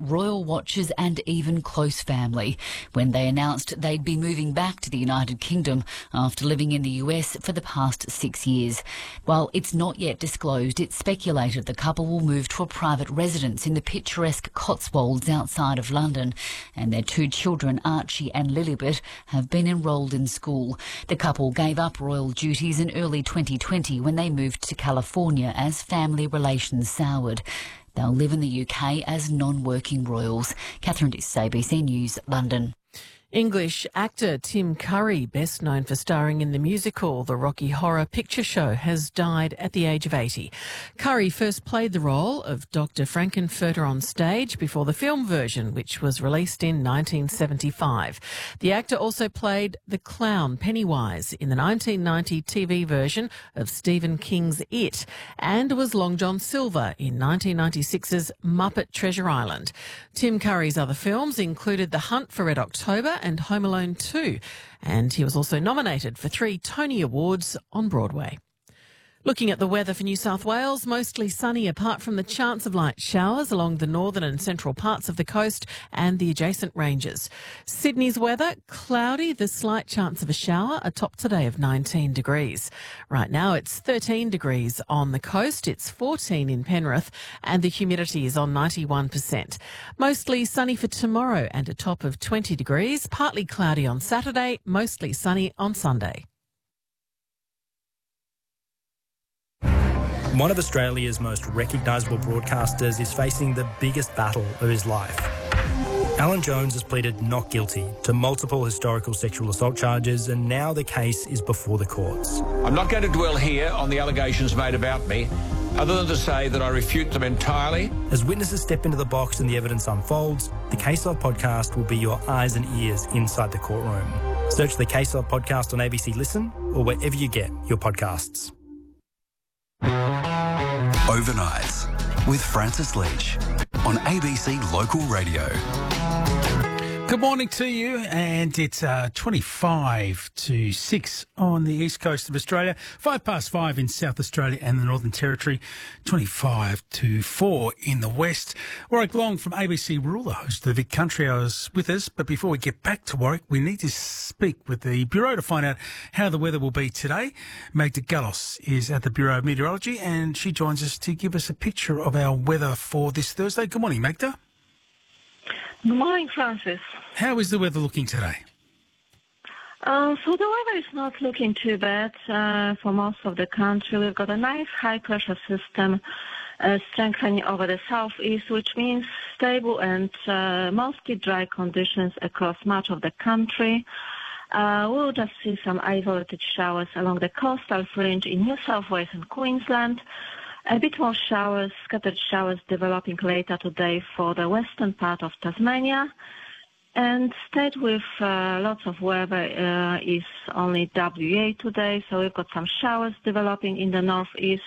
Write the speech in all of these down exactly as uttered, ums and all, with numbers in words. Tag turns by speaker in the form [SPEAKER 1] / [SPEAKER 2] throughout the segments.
[SPEAKER 1] royal watchers and even close family when they announced they'd be moving back to the United Kingdom after living in the U S for the past six years. While it's not yet disclosed, it's speculated the couple will move to a private residence in the picturesque Cotswolds outside of London, and their two children, Archie and Lilibet, have been enrolled in school. The couple gave up royal duties in early twenty twenty when they moved to California as family relations soured. They'll live in the U K as non-working royals. Catherine Diss, A B C News, London.
[SPEAKER 2] English actor Tim Curry, best known for starring in the musical The Rocky Horror Picture Show, has died at the age of eighty. Curry first played the role of Doctor Frankenfurter on stage before the film version, which was released in nineteen seventy-five. The actor also played the clown Pennywise in the nineteen ninety T V version of Stephen King's It, and was Long John Silver in nineteen ninety-six's Muppet Treasure Island. Tim Curry's other films included The Hunt for Red October and Home Alone two, and he was also nominated for three Tony Awards on Broadway. Looking at the weather for New South Wales, mostly sunny apart from the chance of light showers along the northern and central parts of the coast and the adjacent ranges. Sydney's weather, cloudy, the slight chance of a shower, a top today of nineteen degrees. Right now it's thirteen degrees on the coast, it's fourteen in Penrith, and the humidity is on ninety-one percent. Mostly sunny for tomorrow and a top of twenty degrees, partly cloudy on Saturday, mostly sunny on Sunday.
[SPEAKER 3] One of Australia's most recognisable broadcasters is facing the biggest battle of his life. Alan Jones has pleaded not guilty to multiple historical sexual assault charges, and now the case is before the courts.
[SPEAKER 4] I'm not going to dwell here on the allegations made about me, other than to say that I refute them entirely.
[SPEAKER 3] As witnesses step into the box and the evidence unfolds, the Case Log podcast will be your eyes and ears inside the courtroom. Search the Case Log podcast on A B C Listen or wherever you get your podcasts.
[SPEAKER 5] Overnights with Francis Leach on A B C Local Radio.
[SPEAKER 6] Good morning to you, and it's uh, twenty-five to six on the east coast of Australia, five past five in South Australia and the Northern Territory, twenty-five to four in the west. Warwick Long from A B C Rural, the host of the Vic Country Hour, is with us. But before we get back to Warwick, we need to speak with the Bureau to find out how the weather will be today. Magda Gallos is at the Bureau of Meteorology, and she joins us to give us a picture of our weather for this Thursday. Good morning, Magda.
[SPEAKER 7] Good morning, Francis.
[SPEAKER 6] How is the weather looking today?
[SPEAKER 7] Uh, so the weather is not looking too bad uh, for most of the country. We've got a nice high-pressure system uh, strengthening over the southeast, which means stable and uh, mostly dry conditions across much of the country. Uh, we'll just see some isolated showers along the coastal fringe in New South Wales and Queensland. A bit more showers, scattered showers developing later today for the western part of Tasmania. And stayed with uh, lots of weather uh, is only W A today, so we've got some showers developing in the northeast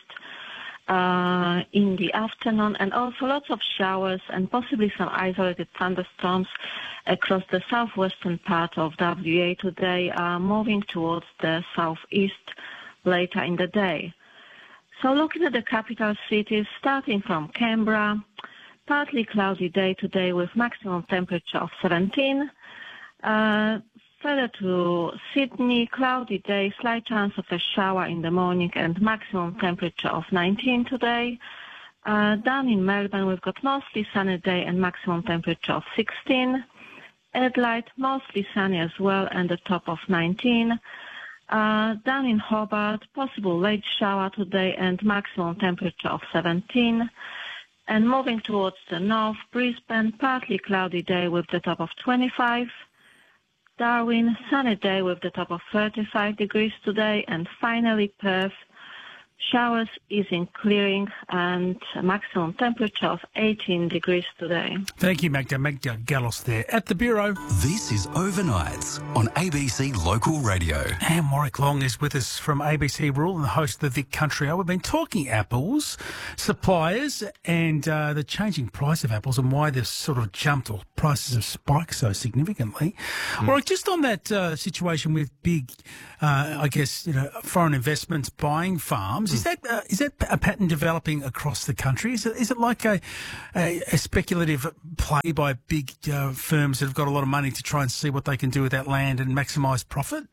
[SPEAKER 7] uh, in the afternoon, and also lots of showers and possibly some isolated thunderstorms across the southwestern part of W A today, uh, moving towards the southeast later in the day. So looking at the capital cities, starting from Canberra, partly cloudy day today with maximum temperature of seventeen. Uh, further to Sydney, cloudy day, slight chance of a shower in the morning and maximum temperature of nineteen today. Uh, down in Melbourne, we've got mostly sunny day and maximum temperature of sixteen. Adelaide, mostly sunny as well and a top of nineteen. Uh, down in Hobart, possible late shower today and maximum temperature of seventeen. And moving towards the north, Brisbane, partly cloudy day with the top of twenty-five. Darwin, sunny day with the top of thirty-five degrees today. And finally, Perth, showers easing, clearing, and a maximum temperature of eighteen degrees today.
[SPEAKER 6] Thank you, Magda. Magda Gallos there at the Bureau.
[SPEAKER 5] This is Overnights on A B C Local Radio.
[SPEAKER 6] And Warwick Long is with us from A B C Rural and the host of the Vic Country Hour. We've been talking apples, suppliers, and uh, the changing price of apples and why they've sort of jumped or prices have spiked so significantly. Mm. Warwick, just on that uh, situation with big, uh, I guess, you know, foreign investments buying farms, farms. Is that uh, is that a pattern developing across the country? Is it is it like a a, a speculative play by big uh, firms that have got a lot of money to try and see what they can do with that land and maximise profit?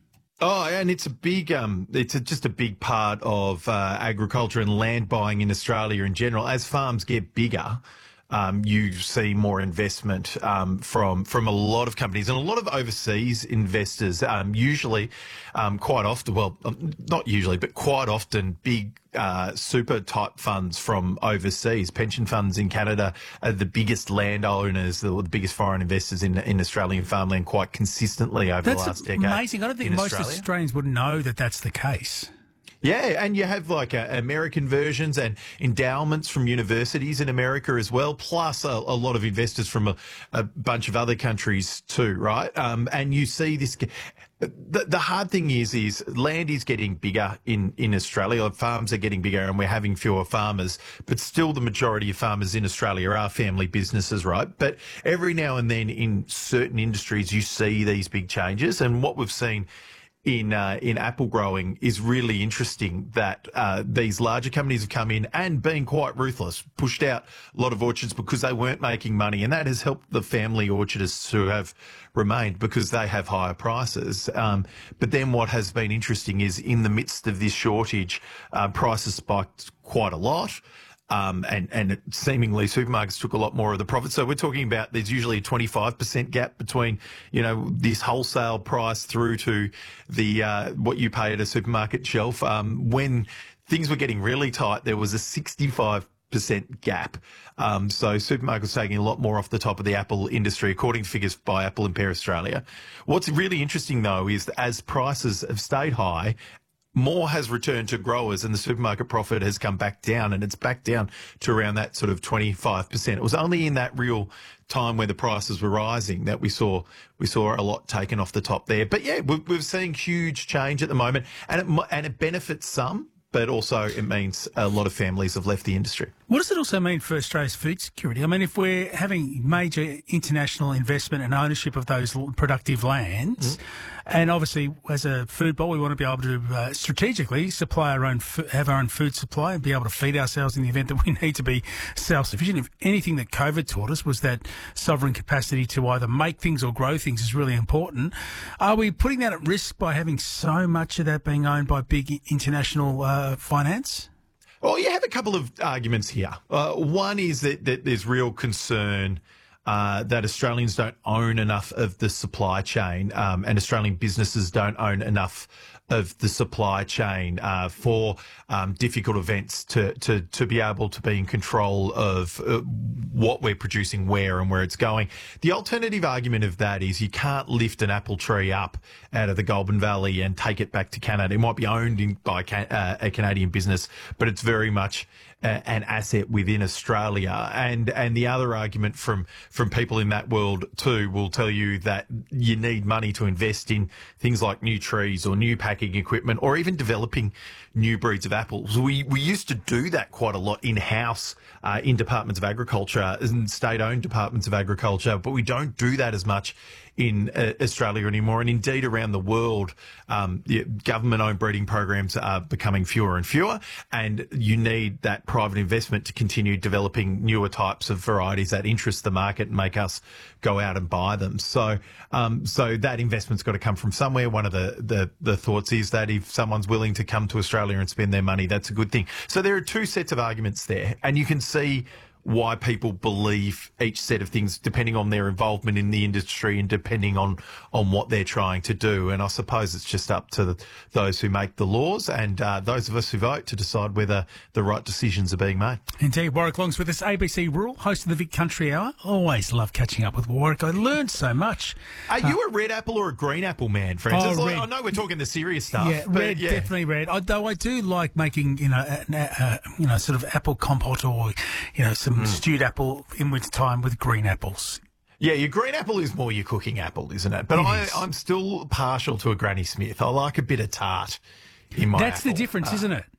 [SPEAKER 8] Oh, and it's a big, um, it's a, just a big part of uh, agriculture and land buying in Australia in general. As farms get bigger, um, you see more investment um, from from a lot of companies and a lot of overseas investors. Um, usually, um, quite often, well, not usually, but quite often, big uh, super type funds from overseas. Pension funds in Canada are the biggest landowners, the, the biggest foreign investors in in Australian farmland, quite consistently over
[SPEAKER 6] That's
[SPEAKER 8] the last decade.
[SPEAKER 6] Amazing. I don't think most
[SPEAKER 8] Australia.
[SPEAKER 6] Australians would know that that's the case.
[SPEAKER 8] Yeah, and you have like uh, American versions and endowments from universities in America as well, plus a, a lot of investors from a, a bunch of other countries too, right? Um, and you see this. The, the hard thing is, is land is getting bigger in, in Australia. Farms are getting bigger and we're having fewer farmers, but still the majority of farmers in Australia are family businesses, right? But every now and then in certain industries, you see these big changes. And what we've seen in uh, in apple growing is really interesting, that uh, these larger companies have come in and been quite ruthless, pushed out a lot of orchards because they weren't making money, and that has helped the family orchardists who have remained because they have higher prices. Um, but then what has been interesting is in the midst of this shortage, uh, prices spiked quite a lot. Um, and, and seemingly supermarkets took a lot more of the profit. So we're talking about there's usually a twenty-five percent gap between, you know, this wholesale price through to the uh, what you pay at a supermarket shelf. Um, when things were getting really tight, there was a sixty-five percent gap. Um, so supermarkets taking a lot more off the top of the apple industry, according to figures by Apple and Pear Australia. What's really interesting, though, is that as prices have stayed high, more has returned to growers and the supermarket profit has come back down, and it's back down to around that sort of twenty-five percent. It was only in that real time where the prices were rising that we saw we saw a lot taken off the top there. But yeah, we're, we're seeing huge change at the moment, and it, and it benefits some, but also it means a lot of families have left the industry.
[SPEAKER 6] What does it also mean for Australia's food security? I mean, if we're having major international investment and ownership of those productive lands, mm-hmm. and obviously as a food bowl, we want to be able to uh, strategically supply our own, f- have our own food supply and be able to feed ourselves in the event that we need to be self-sufficient. If anything that COVID taught us was that sovereign capacity to either make things or grow things is really important. Are we putting that at risk by having so much of that being owned by big international uh, finance?
[SPEAKER 8] Well, you have a couple of arguments here. Uh, one is that, that there's real concern uh, that Australians don't own enough of the supply chain, um, and Australian businesses don't own enough of the supply chain uh, for um, difficult events to, to, to be able to be in control of uh, what we're producing, where and where it's going. The alternative argument of that is you can't lift an apple tree up out of the Goulburn Valley and take it back to Canada. It might be owned in, by can, uh, a Canadian business, but it's very much uh, an asset within Australia. And and the other argument from, from people in that world too will tell you that you need money to invest in things like new trees or new packing equipment, or even developing new breeds of apples. We we used to do that quite a lot in-house uh, in departments of agriculture and state-owned departments of agriculture, but we don't do that as much in uh, Australia anymore. And indeed around the world, um, the government-owned breeding programs are becoming fewer and fewer, and you need that private investment to continue developing newer types of varieties that interest the market and make us go out and buy them. So um, so that investment's got to come from somewhere. One of the, the, the thoughts is that if someone's willing to come to Australia and spend their money, that's a good thing. So there are two sets of arguments there, and you can see why people believe each set of things depending on their involvement in the industry and depending on, on what they're trying to do. And I suppose it's just up to the, those who make the laws and uh, those of us who vote to decide whether the right decisions are being made.
[SPEAKER 6] Indeed. Warwick Long's with us, A B C Rural, host of the Vic Country Hour. Always love catching up with Warwick. I learned so much.
[SPEAKER 8] Are uh, you a red apple or a green apple man, Francis?
[SPEAKER 6] Oh,
[SPEAKER 8] like, I know we're talking the serious stuff.
[SPEAKER 6] Yeah,
[SPEAKER 8] but
[SPEAKER 6] red,
[SPEAKER 8] yeah.
[SPEAKER 6] definitely red. Although I do like making, you know, a, a, a, you know, sort of apple compote or, you know, some Mm. stewed apple in winter time with green apples.
[SPEAKER 8] Yeah, your green apple is more your cooking apple, isn't it? But
[SPEAKER 6] It
[SPEAKER 8] I,
[SPEAKER 6] is.
[SPEAKER 8] I'm still partial to a Granny Smith. I like a bit of tart in my
[SPEAKER 6] That's
[SPEAKER 8] apple.
[SPEAKER 6] the difference,
[SPEAKER 8] Uh,
[SPEAKER 6] isn't it?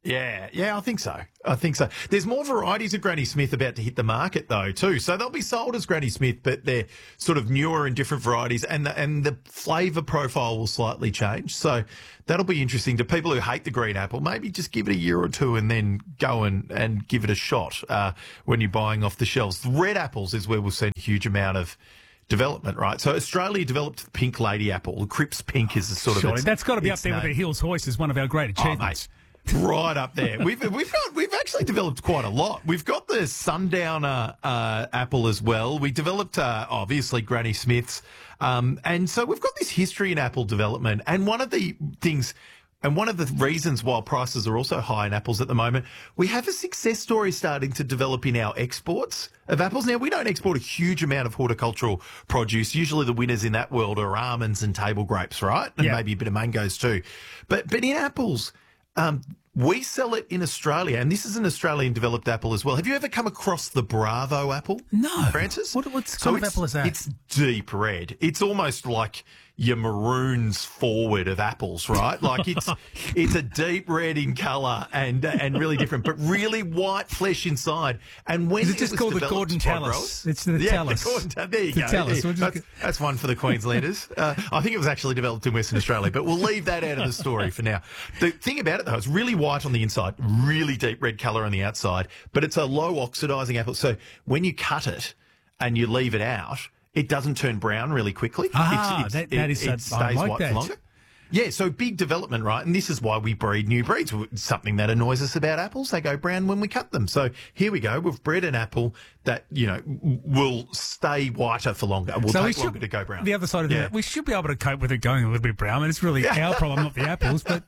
[SPEAKER 8] Yeah, yeah, I think so. I think so. There's more varieties of Granny Smith about to hit the market though too. So they'll be sold as Granny Smith, but they're sort of newer and different varieties, and the, and the flavour profile will slightly change. So that'll be interesting to people who hate the green apple. Maybe just give it a year or two and then go and, and give it a shot uh, when you're buying off the shelves. Red apples is where we've seen a huge amount of development, right? So Australia developed the pink lady apple. The Cripps Pink is the sort
[SPEAKER 6] Surely,
[SPEAKER 8] of its,
[SPEAKER 6] that's got to be up
[SPEAKER 8] its
[SPEAKER 6] there
[SPEAKER 8] name.
[SPEAKER 6] with the Hills Hoist as one of our great achievements.
[SPEAKER 8] Oh, right up there. We've we've got we've actually developed quite a lot. We've got the Sundowner uh, apple as well. We developed uh, obviously Granny Smith's, um, and so we've got this history in apple development. And one of the things, and one of the reasons why prices are also high in apples at the moment, we have a success story starting to develop in our exports of apples. Now, we don't export a huge amount of horticultural produce. Usually the winners in that world are almonds and table grapes, right? And
[SPEAKER 6] Yeah.
[SPEAKER 8] maybe a bit of mangoes too. But but in apples, um, we sell it in Australia, and this is an Australian developed apple as well. Have you ever come across the Bravo apple?
[SPEAKER 6] No.
[SPEAKER 8] Francis?
[SPEAKER 6] What, what
[SPEAKER 8] So
[SPEAKER 6] kind of
[SPEAKER 8] it's-
[SPEAKER 6] apple is that?
[SPEAKER 8] It's deep red. It's almost like your maroons forward of apples, right? Like it's it's a deep red in colour and and really different, but really white flesh inside. And when
[SPEAKER 6] Is it just
[SPEAKER 8] was
[SPEAKER 6] called the
[SPEAKER 8] developed
[SPEAKER 6] Gordon
[SPEAKER 8] by
[SPEAKER 6] Tallis?
[SPEAKER 8] growers-
[SPEAKER 6] It's the
[SPEAKER 8] yeah,
[SPEAKER 6] Tallis.
[SPEAKER 8] The Gordon Tallis. There you
[SPEAKER 6] The
[SPEAKER 8] go.
[SPEAKER 6] Tallis.
[SPEAKER 8] There-
[SPEAKER 6] We'll just
[SPEAKER 8] That's, that's one for the Queenslanders. Uh, I think it was actually developed in Western Australia, but we'll leave that out of the story for now. The thing about it though, it's really white on the inside, really deep red colour on the outside, but it's a low oxidising apple. So when you cut it and you leave it out, it doesn't turn brown really quickly.
[SPEAKER 6] Ah, that- that
[SPEAKER 8] it,
[SPEAKER 6] is
[SPEAKER 8] it
[SPEAKER 6] a- I
[SPEAKER 8] stays
[SPEAKER 6] like
[SPEAKER 8] white
[SPEAKER 6] that.
[SPEAKER 8] for longer. Yeah, so big development, right? And this is why we breed new breeds. It's something that annoys us about apples. They go brown when we cut them. So here we go. We've bred an apple that, you know, w- will stay whiter for longer. Will
[SPEAKER 6] So we
[SPEAKER 8] take
[SPEAKER 6] should-
[SPEAKER 8] longer to go brown.
[SPEAKER 6] The other side of
[SPEAKER 8] Yeah.
[SPEAKER 6] that, we should be able to cope with it going a little bit brown. And it's really our problem, not the apples. But,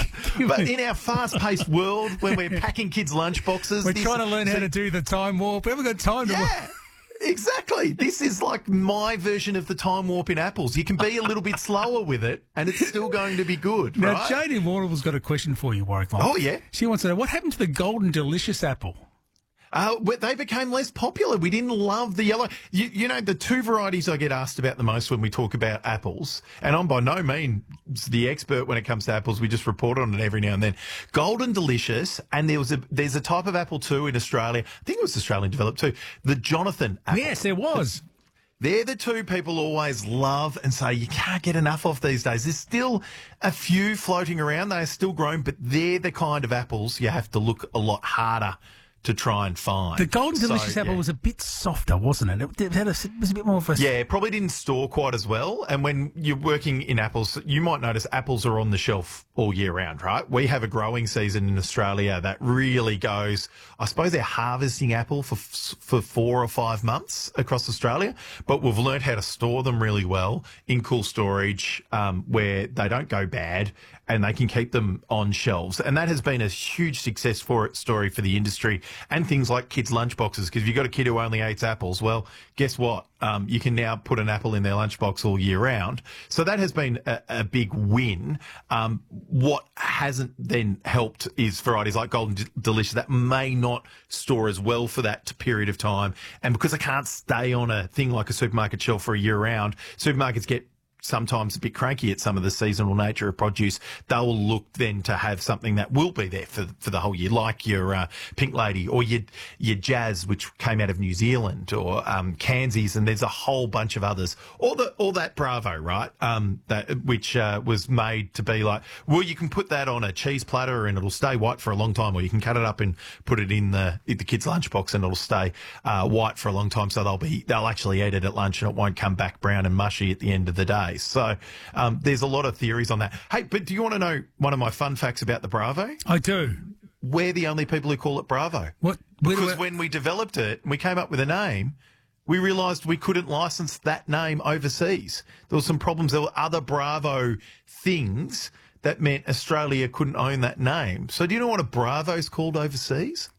[SPEAKER 8] But in our fast-paced world, when we're packing kids' lunch boxes,
[SPEAKER 6] we're
[SPEAKER 8] this-
[SPEAKER 6] trying to learn how
[SPEAKER 8] so-
[SPEAKER 6] to do the time warp. We haven't got time to.
[SPEAKER 8] Yeah, exactly. This is like my version of the time warp in apples. You can be a little bit slower with it, and it's still going to be good,
[SPEAKER 6] Now,
[SPEAKER 8] right?
[SPEAKER 6] Jane in Warrenville's got a question for you, Warwick.
[SPEAKER 8] Oh, yeah?
[SPEAKER 6] She wants to know, what happened to the Golden Delicious apple?
[SPEAKER 8] Uh, well, they became less popular. We didn't love the yellow. You, you know, the two varieties I get asked about the most when we talk about apples, and I'm by no means the expert when it comes to apples. We just report on it every now and then. Golden Delicious, and there was a there's a type of apple too in Australia. I think it was Australian developed too. The Jonathan apple.
[SPEAKER 6] Yes, there was.
[SPEAKER 8] They're the two people always love and say you can't get enough of these days. There's still a few floating around. They are still growing, but they're the kind of apples you have to look a lot harder to try and find.
[SPEAKER 6] The Golden
[SPEAKER 8] So,
[SPEAKER 6] Delicious apple
[SPEAKER 8] yeah.
[SPEAKER 6] was a bit softer, wasn't it? It, it, had a, it was a bit more of a...
[SPEAKER 8] Yeah, it probably didn't store quite as well. And when you're working in apples, you might notice apples are on the shelf all year round, right? We have a growing season in Australia that really goes, I suppose they're harvesting apple for for four or five months across Australia, but we've learned how to store them really well in cool storage um, where they don't go bad and they can keep them on shelves. And that has been a huge success for it story for the industry and things like kids' lunchboxes. Because if you've got a kid who only eats apples, well, guess what? Um, you can now put an apple in their lunchbox all year round. So that has been a, a big win. Um, what hasn't then helped is varieties like Golden D- Delicious that may not store as well for that period of time. And because they can't stay on a thing like a supermarket shelf for a year round, supermarkets get sometimes a bit cranky at some of the seasonal nature of produce. They'll look then to have something that will be there for for the whole year, like your uh, Pink Lady or your your Jazz, which came out of New Zealand, or um, Kansies, and there's a whole bunch of others. Or the or that Bravo, right? Um, that which uh, was made to be like, well, you can put that on a cheese platter and it'll stay white for a long time, or you can cut it up and put it in the in the kids' lunchbox and it'll stay uh, white for a long time. So they'll be they'll actually eat it at lunch and it won't come back brown and mushy at the end of the day. So um, there's a lot of theories on that. Hey, but do you want to know one of my fun facts about the Bravo?
[SPEAKER 6] I do.
[SPEAKER 8] We're the only people who call it Bravo.
[SPEAKER 6] What? Where do
[SPEAKER 8] Because
[SPEAKER 6] I-
[SPEAKER 8] when we developed it and we came up with a name, we realised we couldn't license that name overseas. There were some problems. There were other Bravo things that meant Australia couldn't own that name. So do you know what a Bravo's called overseas?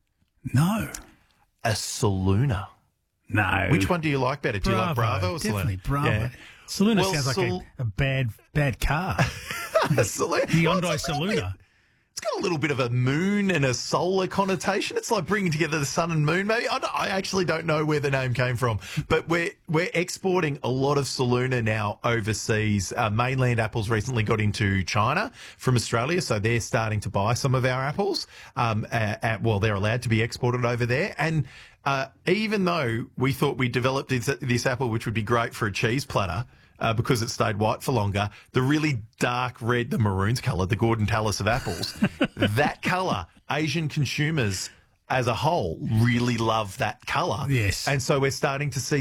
[SPEAKER 6] No.
[SPEAKER 8] A Saloona.
[SPEAKER 6] No.
[SPEAKER 8] Which one do you like better? Do you like Bravo or Saloona?
[SPEAKER 6] Definitely Bravo.
[SPEAKER 8] Yeah.
[SPEAKER 6] Saloona
[SPEAKER 8] Well,
[SPEAKER 6] sounds like
[SPEAKER 8] Sal-
[SPEAKER 6] a, a bad bad car.
[SPEAKER 8] Saloona.
[SPEAKER 6] The
[SPEAKER 8] Well,
[SPEAKER 6] Hyundai
[SPEAKER 8] it's a little bit-
[SPEAKER 6] Saloona.
[SPEAKER 8] it's got a little bit of a moon and a solar connotation. It's like bringing together the sun and moon, maybe. I, don't, I actually don't know where the name came from, but we're we're exporting a lot of Soluna now overseas. Uh, mainland apples recently got into China from Australia, so they're starting to buy some of our apples. Um, at, at, well, they're allowed to be exported over there, and uh, even though we thought we developed this, this apple, which would be great for a cheese platter. Uh, because it stayed white for longer, the really dark red, the maroons colour, the Gordon Tallis of apples, that colour, Asian consumers as a whole really love that colour.
[SPEAKER 6] Yes.
[SPEAKER 8] And so we're starting to see